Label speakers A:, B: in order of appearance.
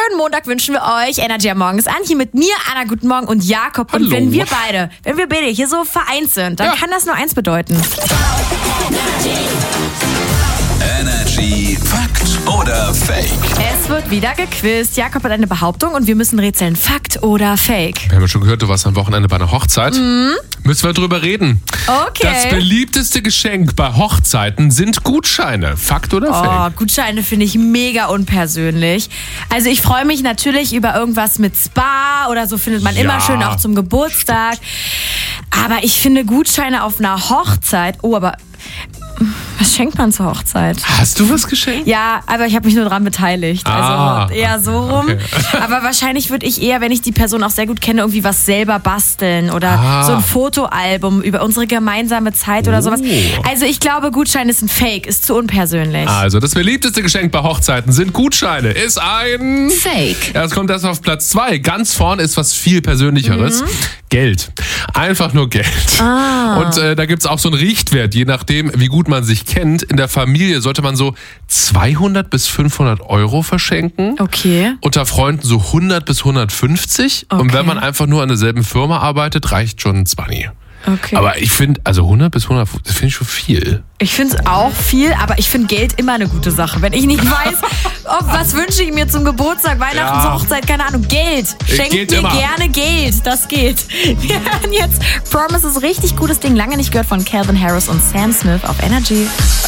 A: schönen Montag wünschen wir euch. Energy am Morgen ist an. Hier mit mir, Anna, guten Morgen und Jakob.
B: Hallo.
A: Und wenn wir beide hier so vereint sind, dann kann das nur eins bedeuten.
C: Energy Fakt oder Fake?
A: Es wird wieder gequizt. Jakob hat eine Behauptung und wir müssen rätseln. Fakt oder Fake?
B: Wir haben ja schon gehört, du warst am Wochenende bei einer Hochzeit. Müssen wir drüber reden.
A: Okay.
B: Das beliebteste Geschenk bei Hochzeiten sind Gutscheine. Fakt oder Fake?
A: Gutscheine finde ich mega unpersönlich. Also ich freue mich natürlich über irgendwas mit Spa oder so, findet man immer schön, auch zum Geburtstag. Aber ich finde Gutscheine auf einer Hochzeit, aber was schenkt man zur Hochzeit?
B: Hast du was geschenkt?
A: Ja, aber ich habe mich nur daran beteiligt. Also eher so rum.
B: Okay.
A: Aber wahrscheinlich würde ich eher, wenn ich die Person auch sehr gut kenne, irgendwie was selber basteln oder so ein Fotoalbum über unsere gemeinsame Zeit oder sowas. Also ich glaube, Gutschein ist ein Fake, ist zu unpersönlich.
B: Also das beliebteste Geschenk bei Hochzeiten sind Gutscheine. Ist ein
A: Fake.
B: Ja, es kommt erst auf Platz 2. Ganz vorne ist was viel Persönlicheres. Geld. Einfach nur Geld. Und da gibt's auch so einen Richtwert, je nachdem, wie gut man sich kennt. In der Familie sollte man so 200 bis 500 Euro verschenken.
A: Okay.
B: Unter Freunden so 100 bis 150.
A: Okay.
B: Und wenn man einfach nur an derselben Firma arbeitet, reicht schon ein 20.
A: Okay.
B: Aber ich finde, also 100 bis 150, das finde ich schon viel.
A: Ich finde es auch viel, aber ich finde Geld immer eine gute Sache. Wenn ich nicht weiß, was wünsche ich mir zum Geburtstag, Weihnachten, zur Hochzeit, keine Ahnung, Geld. Schenkt
B: Geht
A: mir
B: immer.
A: gerne Geld, das geht. Wir hören jetzt Promises, richtig gutes Ding, lange nicht gehört von Calvin Harris und Sam Smith auf Energy.